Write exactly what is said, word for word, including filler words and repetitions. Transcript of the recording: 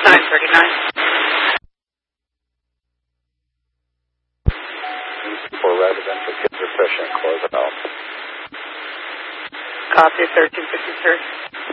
nine thirty-nine. For residential kids are fishing, close it out. Copy, thirteen fifty-three.